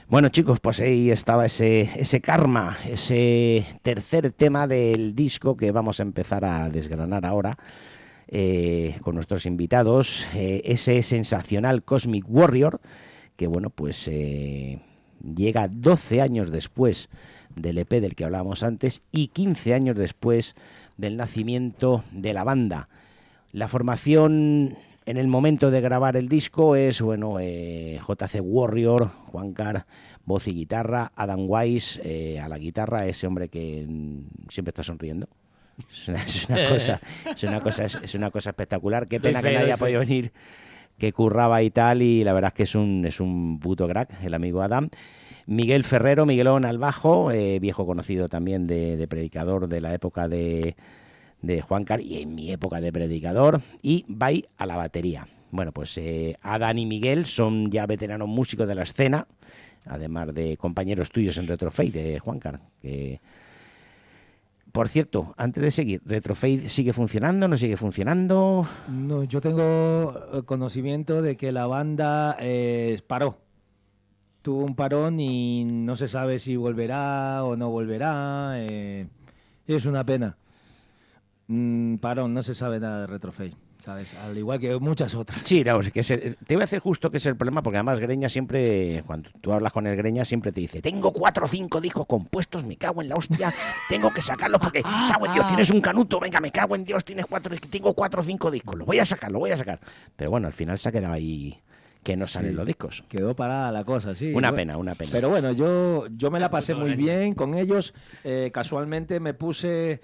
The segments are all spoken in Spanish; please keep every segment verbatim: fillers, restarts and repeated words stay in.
Bueno, chicos, pues ahí estaba ese, ese Karma, ese tercer tema del disco que vamos a empezar a desgranar ahora eh, con nuestros invitados. Eh, ese sensacional Cosmic Warrior, que bueno, pues eh, llega doce años después del E P del que hablábamos antes y quince años después del nacimiento de la banda. La formación en el momento de grabar el disco es, bueno, eh, J C Warrior, Juancar, voz y guitarra, Adam Wise eh, a la guitarra, ese hombre que mm, siempre está sonriendo. Es una, es una cosa, es una cosa, es, es una cosa espectacular. Qué pena que no haya podido venir, que curraba y tal, y la verdad es que es un, es un puto crack, el amigo Adam. Miguel Ferrero, Miguelón al bajo, eh, viejo conocido también de, de predicador de la época de... de Juancar y en mi época de predicador, y Bai a la batería. Bueno, pues eh, Adán y Miguel son ya veteranos músicos de la escena, además de compañeros tuyos en Retrofade, de Juancar. Que... Por cierto, antes de seguir, ¿Retrofade sigue funcionando? ¿No sigue funcionando? No, yo tengo conocimiento de que la banda eh, paró. Tuvo un parón y no se sabe si volverá o no volverá. Eh, es una pena. Mm, parón, no se sabe nada de Retrofade, ¿sabes? Al igual que muchas otras. Sí, no, es que es el, te voy a hacer justo que es el problema, porque además Greña siempre, cuando tú hablas con el Greña, siempre te dice, tengo cuatro o cinco discos compuestos, me cago en la hostia, tengo que sacarlos porque, cago en Dios, tienes un canuto, venga, me cago en Dios, tienes cuatro, tengo cuatro o cinco discos, lo voy a sacar, lo voy a sacar. Pero bueno, al final se ha quedado ahí que no salen sí, los discos. Quedó parada la cosa, sí. Una bueno, pena, una pena. Pero bueno, yo, yo me la pasé muy bien con ellos, eh, casualmente me puse...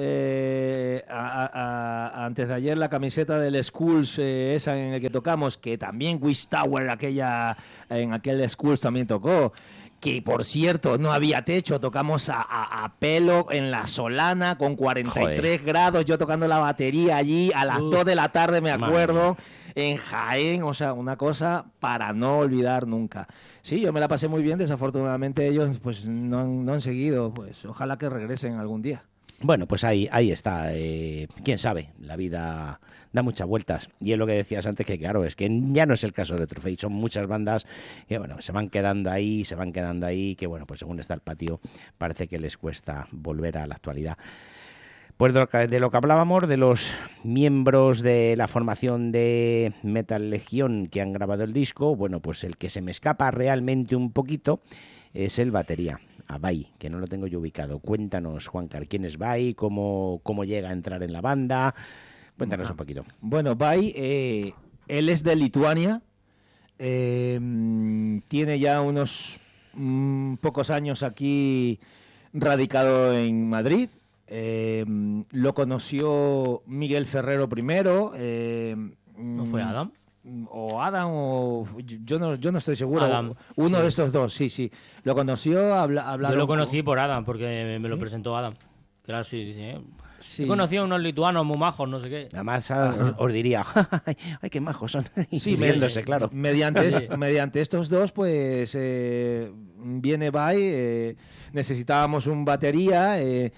Eh, a, a, a, antes de ayer la camiseta del Skulls, eh, esa en el que tocamos, que también Wish Tower, aquella, en aquel Skulls también tocó, que por cierto no había techo, tocamos a, a, a pelo en la Solana con cuarenta y tres Joder. grados, yo tocando la batería allí a las uh, dos de la tarde, me acuerdo, en Jaén, o sea, una cosa para no olvidar nunca. Sí, yo me la pasé muy bien, desafortunadamente ellos pues no han, no han seguido, pues ojalá que regresen algún día. Bueno, pues ahí, ahí está. Eh, quién sabe, la vida da muchas vueltas. Y es lo que decías antes, que claro, es que ya no es el caso de Retrofade. Son muchas bandas que, bueno, se van quedando ahí, se van quedando ahí, que, bueno, pues según está el patio, parece que les cuesta volver a la actualidad. Pues de lo, que, de lo que hablábamos, de los miembros de la formación de Metal Legión que han grabado el disco, bueno, pues el que se me escapa realmente un poquito es el batería. A Bai, que no lo tengo yo ubicado. Cuéntanos, Juancar, ¿quién es Bai? ¿Cómo, cómo llega a entrar en la banda? Cuéntanos un poquito. Bueno, Bai, eh, él es de Lituania, eh, tiene ya unos mm, pocos años aquí radicado en Madrid. Eh, lo conoció Miguel Ferrero primero. Eh, ¿No fue Adam? O Adam, o yo no, yo no estoy seguro. Adam, Uno sí. de estos dos, sí, sí. Lo conoció, habla, hablaron. Yo lo conocí por Adam, porque me lo ¿Sí? presentó Adam. Claro, sí, dice, ¿eh? Sí. He conocido a unos lituanos muy majos, no sé qué. Además os, os diría, ay, qué majos son. Sí, riéndose, me, claro. Mediante, est mediante estos dos, pues eh, viene Bai, eh, necesitábamos un batería, eh,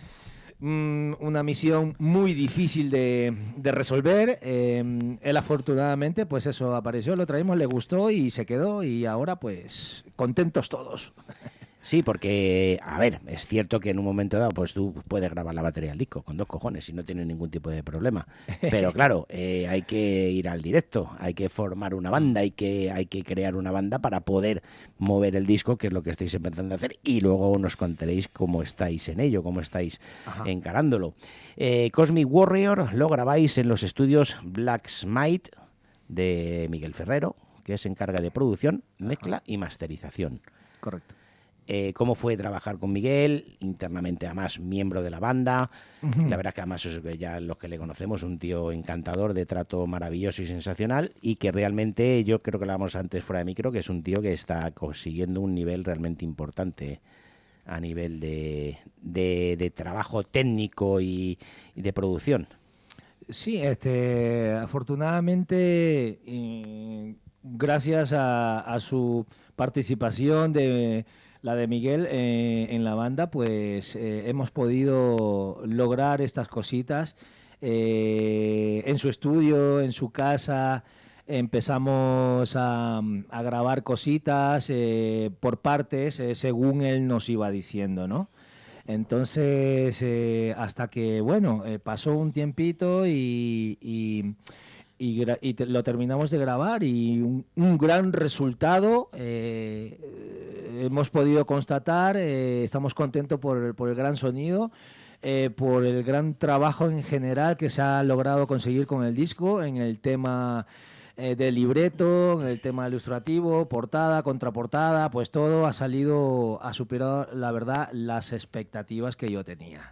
una misión muy difícil de, de resolver. Eh, él afortunadamente, pues eso, apareció, lo traímos, le gustó y se quedó, y ahora pues contentos todos. Sí, porque, a ver, es cierto que en un momento dado pues tú puedes grabar la batería del disco con dos cojones y no tienes ningún tipo de problema. Pero claro, eh, hay que ir al directo, hay que formar una banda, hay que, hay que crear una banda para poder mover el disco, que es lo que estáis empezando a hacer, y luego nos contaréis cómo estáis en ello, cómo estáis Ajá. encarándolo. Eh, Cosmic Warrior lo grabáis en los estudios Black Smite de Miguel Ferrero, que se encarga de producción, mezcla Ajá. y masterización. Correcto. Eh, cómo fue trabajar con Miguel, internamente además miembro de la banda. Uh-huh. La verdad es que además es que ya los que le conocemos, un tío encantador, de trato maravilloso y sensacional, y que realmente, yo creo que lo hablamos antes fuera de micro, que es un tío que está consiguiendo un nivel realmente importante a nivel de, de, de trabajo técnico y, y de producción. Sí, este, afortunadamente, eh, gracias a, a su participación de... la de Miguel eh, en la banda, pues eh, hemos podido lograr estas cositas eh, en su estudio, en su casa, empezamos a, a grabar cositas eh, por partes eh, según él nos iba diciendo, ¿no? Entonces, eh, hasta que, bueno, eh, pasó un tiempito y, y, y, y te, lo terminamos de grabar y un, un gran resultado eh, hemos podido constatar, eh, estamos contentos por, por el gran sonido, eh, por el gran trabajo en general que se ha logrado conseguir con el disco, en el tema eh, del libreto, en el tema ilustrativo, portada, contraportada, pues todo ha salido, ha superado, la verdad, las expectativas que yo tenía.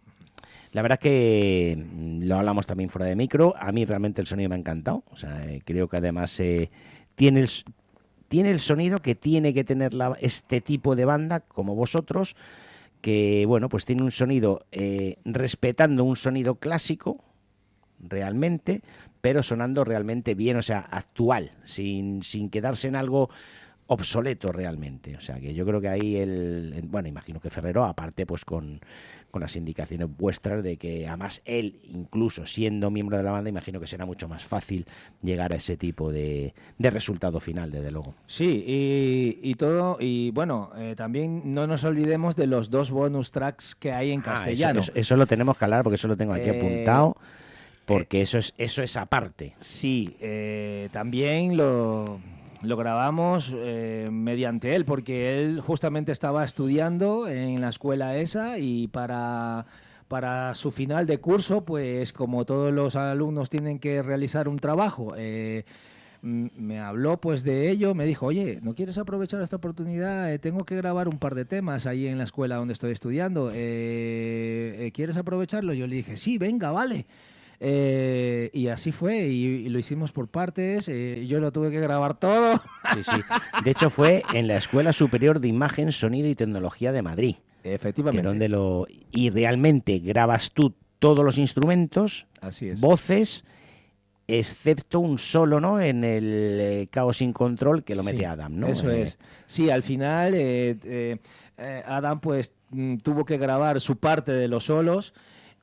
La verdad es que lo hablamos también fuera de micro, a mí realmente el sonido me ha encantado, o sea, eh, creo que además eh, tiene, el, tiene el sonido que tiene que tener la, este tipo de banda como vosotros, que bueno, pues tiene un sonido eh, respetando un sonido clásico realmente, pero sonando realmente bien, o sea, actual, sin, sin quedarse en algo obsoleto realmente. O sea, que yo creo que ahí el, bueno, imagino que Ferrero, aparte pues con, con las indicaciones vuestras de que además él, incluso siendo miembro de la banda, imagino que será mucho más fácil llegar a ese tipo de, de resultado final, desde luego. Sí, y, y todo, y bueno, eh, también no nos olvidemos de los dos bonus tracks que hay en castellano. Ah, eso, eso, eso lo tenemos que hablar porque eso lo tengo aquí eh... apuntado. Porque eso es eso es aparte. Sí, eh, también lo, lo grabamos eh, mediante él, porque él justamente estaba estudiando en la escuela esa y para, para su final de curso, pues como todos los alumnos tienen que realizar un trabajo, eh, me habló pues de ello, me dijo, oye, ¿no quieres aprovechar esta oportunidad? Eh, tengo que grabar un par de temas ahí en la escuela donde estoy estudiando. Eh, ¿Quieres aprovecharlo? Yo le dije, sí, venga, vale. Eh, y así fue, y, y lo hicimos por partes, eh, yo lo tuve que grabar todo. Sí, sí. De hecho fue en la Escuela Superior de Imagen, Sonido y Tecnología de Madrid. Efectivamente. Que donde lo, y realmente grabas tú todos los instrumentos, así es, voces, excepto un solo, ¿no? En el eh, Caos sin Control, que lo mete sí, Adam, ¿no? Eso eh, es. Sí, al final eh, eh, Adam pues tuvo que grabar su parte de los solos.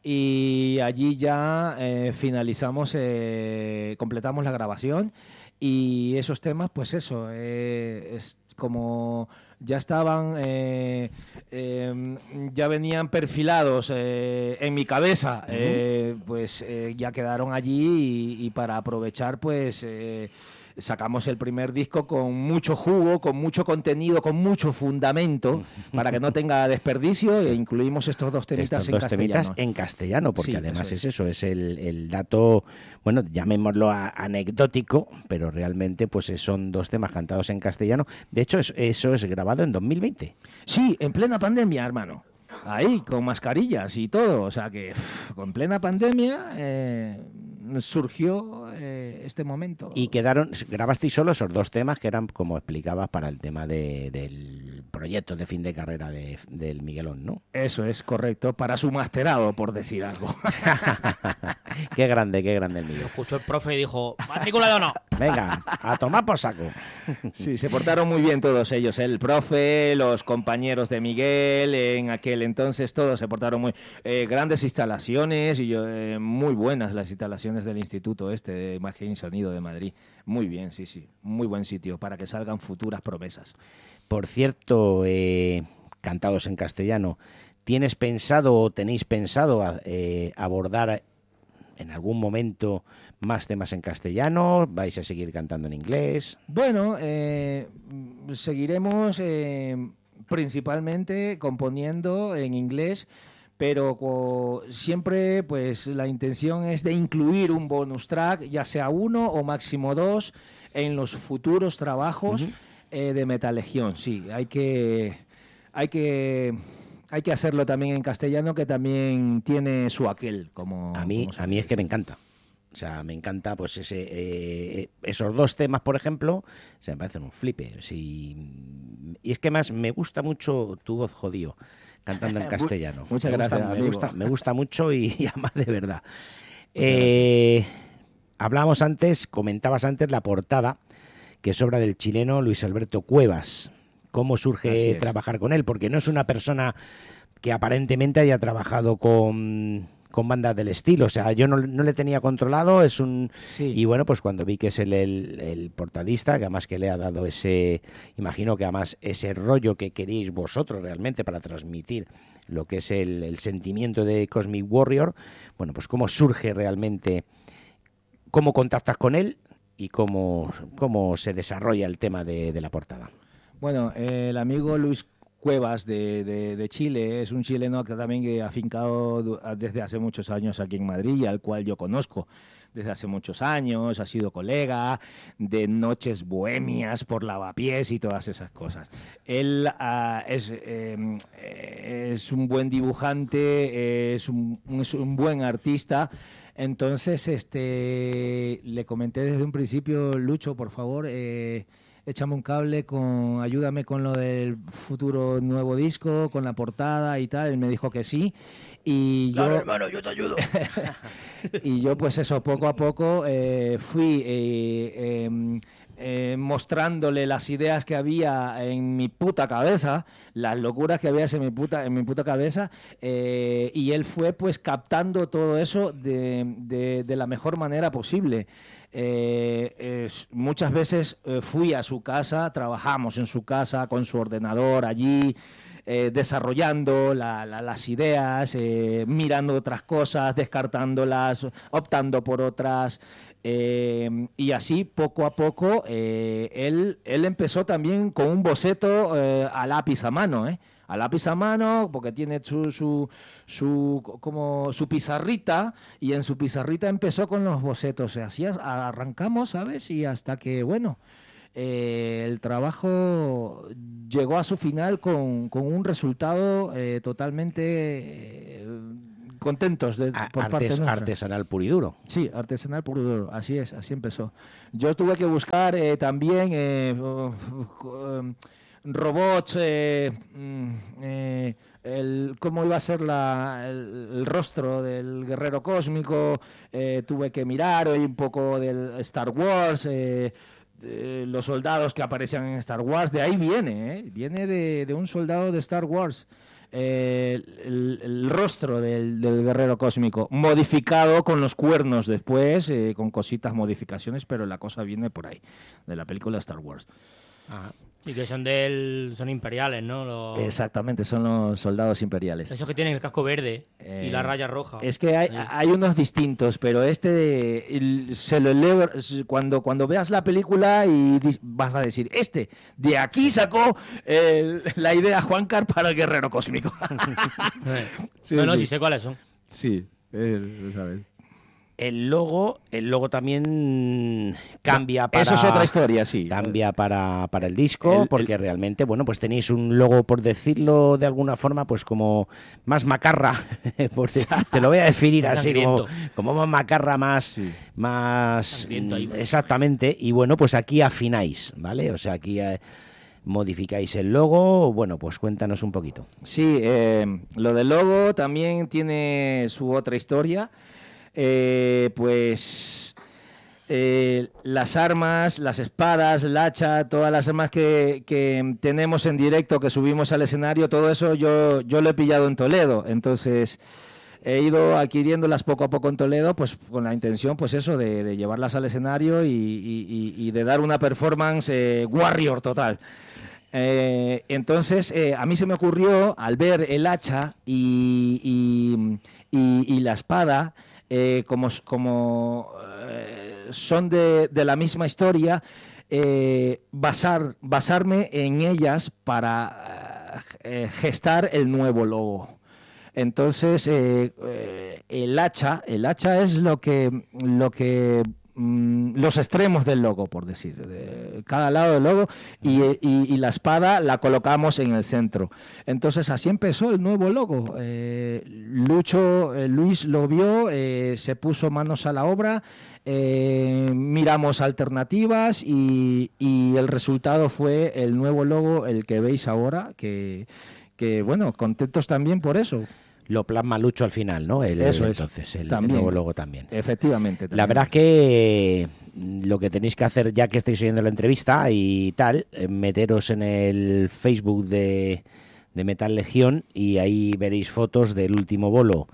Y allí ya eh, finalizamos, eh, completamos la grabación y esos temas, pues eso, eh, es como ya estaban, eh, eh, ya venían perfilados eh, en mi cabeza, uh-huh. eh, pues eh, ya quedaron allí y, y para aprovechar, pues... Eh, sacamos el primer disco con mucho jugo, con mucho contenido, con mucho fundamento, para que no tenga desperdicio, e incluimos estos dos temitas estos en dos castellano. temitas en castellano, porque sí, además eso es. es eso, es el, el dato, bueno, llamémoslo a, anecdótico, pero realmente pues son dos temas cantados en castellano. De hecho, es, eso es grabado en dos mil veinte. Sí, en plena pandemia, hermano. Ahí, con mascarillas y todo, o sea que uff, con plena pandemia eh, surgió eh, este momento. Y quedaron, grabasteis solo esos dos temas que eran, como explicabas, para el tema de, del proyecto de fin de carrera de, del Miguelón, ¿no? Eso es correcto, para su masterado, por decir algo. Qué grande, qué grande el Miguel. Lo escuchó el profe y dijo, matrícula o no. Venga, a tomar por saco. Sí, se portaron muy bien todos ellos, el profe, los compañeros de Miguel, en aquel entonces todos se portaron muy... Eh, grandes instalaciones, y yo, eh, muy buenas las instalaciones del Instituto este de Imagen y Sonido de Madrid. Muy bien, sí, sí, muy buen sitio para que salgan futuras promesas. Por cierto, eh, cantados en castellano, ¿tienes pensado o tenéis pensado eh, abordar en algún momento más temas en castellano? ¿Vais a seguir cantando en inglés? Bueno, eh, seguiremos eh, principalmente componiendo en inglés, pero siempre pues la intención es de incluir un bonus track, ya sea uno o máximo dos, en los futuros trabajos uh-huh. eh, de Metalegión. Sí, hay que, hay que, hay que hacerlo también en castellano, que también tiene su aquel. Como a mí, como a mí es que me encanta. O sea, me encanta pues ese eh, esos dos temas, por ejemplo, se me parecen un flipe. Sí. Y es que más me gusta mucho tu voz, jodido, cantando en castellano. Muchas me gracias, gusta, amigo. Me gusta, me gusta mucho y, y además de verdad. Eh, hablábamos antes, comentabas antes la portada, que es obra del chileno Luis Alberto Cuevas. ¿Cómo surge trabajar con él? Porque no es una persona que aparentemente haya trabajado con, con bandas del estilo. O sea, yo no, no le tenía controlado, es un sí. Y bueno, pues cuando vi que es el, el, el portadista, que además que le ha dado ese, imagino que además ese rollo que queréis vosotros realmente para transmitir lo que es el, el sentimiento de Cosmic Warrior, bueno, pues cómo surge realmente, cómo contactas con él y cómo, cómo se desarrolla el tema de, de la portada. Bueno, eh, el amigo Luis Cuevas de, de, de Chile es un chileno que también que ha afincado desde hace muchos años aquí en Madrid y al cual yo conozco desde hace muchos años, ha sido colega de noches bohemias por lavapiés y todas esas cosas. Él uh, es, eh, es un buen dibujante, es un, es un buen artista. Entonces, este, le comenté desde un principio, Lucho, por favor, eh, échame un cable, con, ayúdame con lo del futuro nuevo disco, con la portada y tal. Él me dijo que sí. Y claro, yo, hermano, yo te ayudo. Y yo, pues eso, poco a poco eh, fui eh, eh, eh, mostrándole las ideas que había en mi puta cabeza, las locuras que había en mi puta, en mi puta cabeza, eh, y él fue pues captando todo eso de, de, de la mejor manera posible. Eh, eh, muchas veces eh, fui a su casa, trabajamos en su casa con su ordenador allí, eh, desarrollando la, la, las ideas, eh, mirando otras cosas, descartándolas, optando por otras. Eh, y así, poco a poco, eh, él, él empezó también con un boceto eh, a lápiz a mano, ¿eh? A lápiz a mano, porque tiene su, su, su, como su pizarrita, y en su pizarrita empezó con los bocetos. Así arrancamos, ¿sabes? Y hasta que, bueno, eh, el trabajo llegó a su final con, con un resultado eh, totalmente eh, contentos de, por Artes, parte nuestra. Artesanal puro y duro. Sí, artesanal puro y duro, así es, así empezó. Yo tuve que buscar eh, también eh, uh, uh, robots, eh, eh, el, cómo iba a ser la, el, el rostro del guerrero cósmico, eh, tuve que mirar hoy un poco del Star Wars, eh, de los soldados que aparecían en Star Wars, de ahí viene, ¿eh? Viene de, de un soldado de Star Wars. Eh, el, el rostro del, del guerrero cósmico, modificado con los cuernos después, eh, con cositas, modificaciones, pero la cosa viene por ahí, de la película Star Wars. Ajá. Y que son del, son imperiales, ¿no? Los... Exactamente, son los soldados imperiales. Esos que tienen el casco verde eh, y la raya roja. Es que hay, hay unos distintos, pero este el, se lo leo cuando, cuando veas la película y vas a decir, este, de aquí sacó eh, la idea Juancar para el guerrero cósmico. sí, no, no, sí. sí sé cuáles son. Sí, eh, lo sabes. El logo, el logo también cambia para... Eso es otra historia, sí. Cambia para, para el disco, el, porque el... realmente, bueno, pues tenéis un logo, por decirlo de alguna forma, pues como más macarra, porque te lo voy a definir así, como, como más macarra, más... Sí. más exactamente, y bueno, pues aquí afináis, ¿vale? O sea, aquí... Eh, modificáis el logo, bueno, pues cuéntanos un poquito. Sí, eh, lo del logo también tiene su otra historia. Eh, pues eh, las armas, las espadas, el hacha, todas las armas que, que tenemos en directo, que subimos al escenario, todo eso yo, yo lo he pillado en Toledo. Entonces he ido adquiriéndolas poco a poco en Toledo, pues con la intención, pues eso, de, de llevarlas al escenario y, y, y de dar una performance eh, warrior total. Eh, entonces eh, a mí se me ocurrió, al ver el hacha y, y, y, y la espada, Eh, como, como eh, son de, de la misma historia, eh, basar, basarme en ellas para eh, gestar el nuevo logo. Entonces, eh, eh, el hacha, el hacha es lo que, lo que los extremos del logo, por decir, de cada lado del logo, y, y, y la espada la colocamos en el centro. Entonces así empezó el nuevo logo. Eh, Lucho, eh, Luis lo vio, eh, se puso manos a la obra, eh, miramos alternativas y, y el resultado fue el nuevo logo, el que veis ahora, que, que bueno, contentos también por eso. Lo plasma Lucho al final, ¿no? El, Eso el, es. Entonces, el, también. el nuevo logo también. Efectivamente. También. La verdad es que lo que tenéis que hacer, ya que estáis oyendo la entrevista y tal, meteros en el Facebook de, de Metal Legión y ahí veréis fotos del último bolo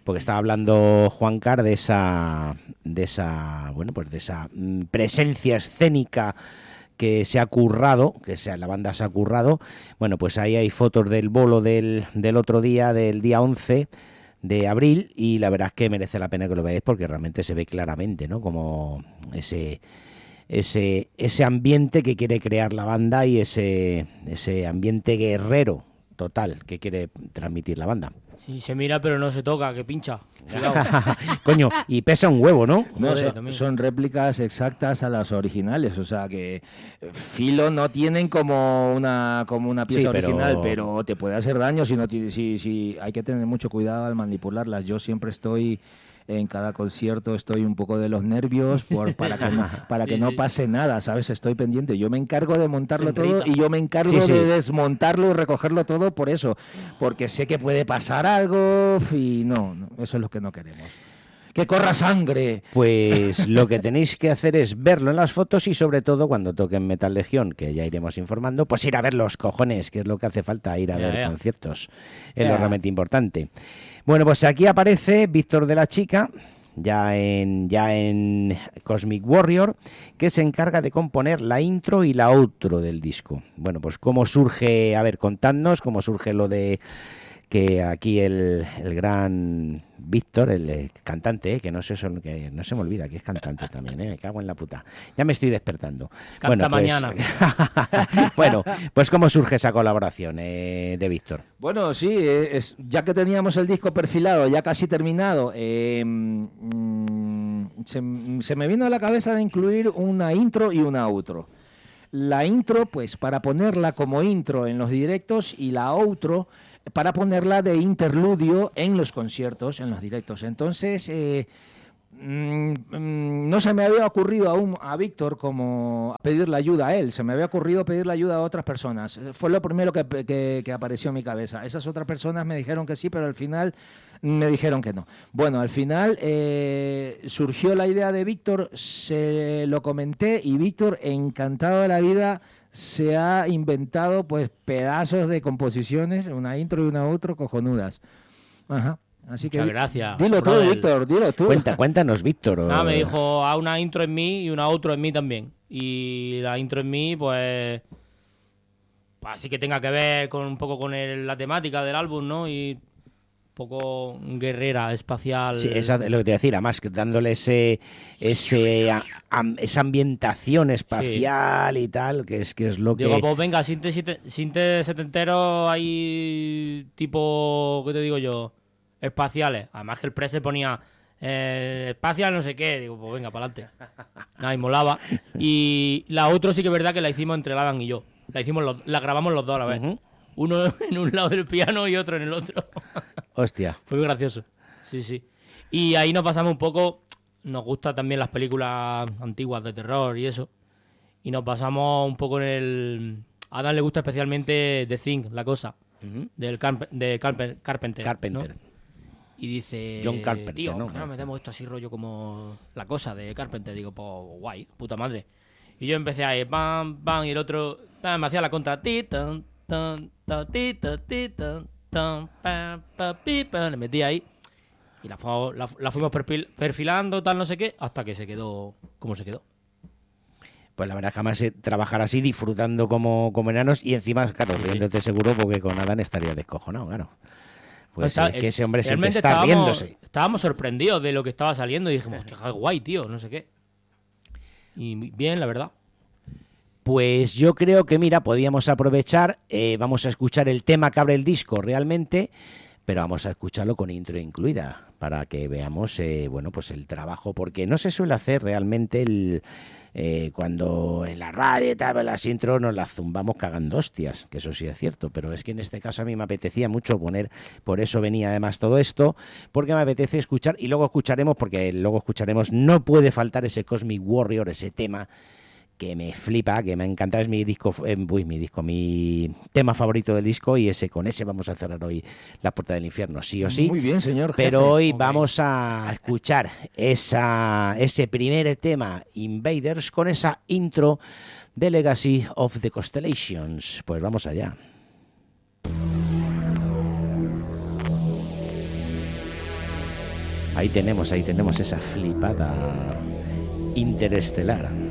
porque estaba hablando Juancar de esa, de esa, bueno, pues de esa presencia escénica que se ha currado, que sea, la banda se ha currado. Bueno, pues ahí hay fotos del bolo del, del otro día, del día once de abril, y la verdad es que merece la pena que lo veáis porque realmente se ve claramente, ¿no? Como ese ese ese ambiente que quiere crear la banda y ese ese ambiente guerrero total que quiere transmitir la banda. Sí, se mira pero no se toca, que pincha. Coño, y pesa un huevo, ¿no? No, Joder, son, son réplicas exactas a las originales, o sea que filo no tienen como una como una pieza Sí, pero... original, pero te puede hacer daño si no ti- si, si hay que tener mucho cuidado al manipularlas. Yo siempre estoy en cada concierto estoy un poco de los nervios por, para que no, para que Sí, no sí. pase nada, ¿sabes? Estoy pendiente. Yo me encargo de montarlo Siempre todo irá. y yo me encargo Sí, sí. de desmontarlo y recogerlo todo por eso, porque sé que puede pasar algo y no, no, eso es lo que no queremos. ¡Que corra sangre! Pues lo que tenéis que hacer es verlo en las fotos y sobre todo cuando toquen Metal Legión, que ya iremos informando, pues ir a ver los cojones, que es lo que hace falta, ir a Ya, ver ya. conciertos. Es Ya. lo realmente importante. Bueno, pues aquí aparece Víctor de la Chica, ya en, ya en Cosmic Warrior, que se encarga de componer la intro y la outro del disco. Bueno, pues cómo surge, a ver, contadnos cómo surge lo de que aquí el, el gran Víctor, el eh, cantante, eh, que no sé son, que no se me olvida que es cantante también, eh, me cago en la puta. Ya me estoy despertando. Canta bueno, pues, mañana. bueno, pues cómo surge esa colaboración eh, de Víctor. Bueno, sí, eh, es, ya que teníamos el disco perfilado, ya casi terminado, eh, mm, se, se me vino a la cabeza de incluir una intro y una outro. La intro, pues, para ponerla como intro en los directos y la outro para ponerla de interludio en los conciertos, en los directos. Entonces, eh, mm, mm, no se me había ocurrido aún a Víctor como pedirle ayuda a él, se me había ocurrido pedirle ayuda a otras personas. Fue lo primero que, que, que apareció en mi cabeza. Esas otras personas me dijeron que sí, pero al final me dijeron que no. Bueno, al final eh, surgió la idea de Víctor, se lo comenté y Víctor, encantado de la vida, se ha inventado pues pedazos de composiciones, una intro y una outro cojonudas. Ajá. Así Muchas que gracias, dilo tú, brother. Víctor, dilo tú. Cuenta, cuéntanos, Víctor. o- Nada, me dijo, haz una intro en mí y una outro en mí también. Y la intro en mí, pues, así que tenga que ver con un poco con el- la temática del álbum, ¿no? Y un poco guerrera, espacial. Sí, esa, lo que te iba a decir, además que dándole ese, ese a- am- esa ambientación espacial y tal, que es que es lo que... Digo, pues venga, sinte, sinte, sinte setentero hay tipo, ¿qué te digo yo? Espaciales. Además que el press se ponía eh, espacial no sé qué. Digo, pues venga, para adelante. Nada, y molaba. Y la otra sí que es verdad que la hicimos entre el Adam y yo. La hicimos los- la grabamos los dos a la vez. Ujú. Uno en un lado del piano y otro en el otro. Hostia. Fue muy gracioso. Sí, sí. Y ahí nos pasamos un poco. Nos gustan también las películas antiguas de terror y eso. Y nos pasamos un poco en el. A Adam le gusta especialmente The Thing, la cosa. Ujú. Del Carp- de Carpe- Carpenter. Carpenter. ¿no? Y dice. John Carpenter, Tío, ¿no? ¿por qué no metemos esto así rollo como la cosa de Carpenter? Digo, pues guay, puta madre. Y yo empecé ahí, pam, pam, y el otro pam, me hacía la contra. Ti, tan, tan, ta, ti, ta, ti, tan, tan, pam, pa, pi, pam. Le metí ahí. Y la, fu- la, la fuimos perfil- perfilando, tal, no sé qué, hasta que se quedó como se quedó. Pues la verdad es que jamás eh, trabajar así, disfrutando como, como enanos y encima, claro, riéndote seguro porque con Adán estaría descojonado, claro. Pues Está- es que ese hombre siempre realmente está estábamos- riéndose. Estábamos sorprendidos de lo que estaba saliendo y dijimos, hostia, qué guay, tío, no sé qué. Y bien, la verdad. Pues yo creo que, mira, podíamos aprovechar, eh, vamos a escuchar el tema que abre el disco realmente, pero vamos a escucharlo con intro incluida, para que veamos, eh, bueno, pues el trabajo, porque no se suele hacer realmente el... Eh, cuando en la radio y tal, las intros nos las zumbamos cagando hostias, que eso sí es cierto, pero es que en este caso a mí me apetecía mucho poner, por eso venía además todo esto, porque me apetece escuchar, y luego escucharemos, porque luego escucharemos, no puede faltar ese Cosmic Warrior, ese tema que me flipa, que me encanta, es mi disco, eh, uy, mi disco, mi tema favorito del disco, y ese con ese vamos a cerrar hoy La Puerta del Infierno, sí o sí. Muy bien, señor Pero jefe. hoy Ok. vamos a escuchar esa, ese primer tema, Invaders, con esa intro de Legacy of the Constellations. Pues vamos allá. Ahí tenemos, ahí tenemos esa flipada interestelar.